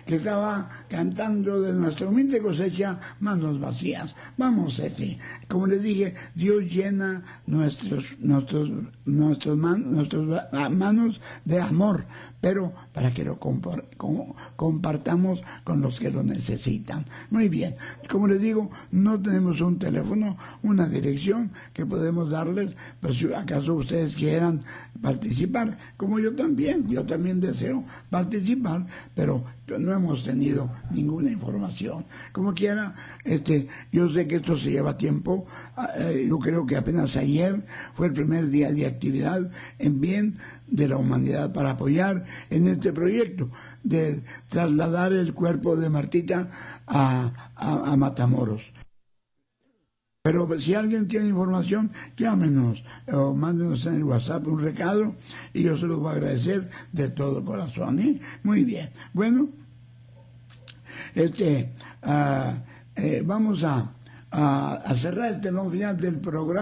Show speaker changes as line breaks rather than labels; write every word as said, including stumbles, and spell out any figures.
que estaba cantando de nuestra humilde cosecha, manos vacías. Vamos, este, como les dije, Dios llena nuestros, nuestros, nuestros, man, nuestros manos de amor, pero para que lo compor, com, compartamos con los que lo necesitan. Muy bien, como les digo, no tenemos un teléfono, una dirección que podemos darles, pues si acaso ustedes quieran participar, como yo también, yo también deseo participar, pero no hemos tenido ninguna información. Como quiera, este, yo sé que esto se lleva tiempo, eh, yo creo que apenas ayer fue el primer día de actividad en bien de la humanidad para apoyar en este proyecto de trasladar el cuerpo de Martita a, a, a Matamoros. Pero si alguien tiene información, llámenos o mándenos en el WhatsApp un recado y yo se los voy a agradecer de todo corazón, ¿eh? Muy bien. Bueno, este, uh, eh, vamos a, a, a cerrar el telón final del programa.